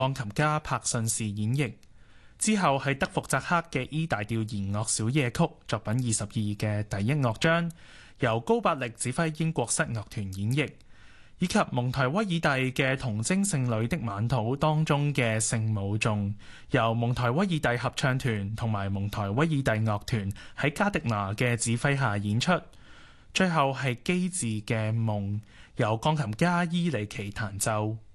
鋼琴家柏順士演繹。之後係德弗扎克嘅 E 大調弦樂小夜曲作品22嘅第一樂章，由高伯力指揮英國室樂團演繹，以及蒙台威爾第嘅童貞聖女的晚禱當中嘅聖母頌，由蒙台威爾第合唱團同埋蒙台威爾第樂團喺加迪拿嘅指揮下演出。最後係基治嘅夢，由鋼琴家伊里奇彈奏。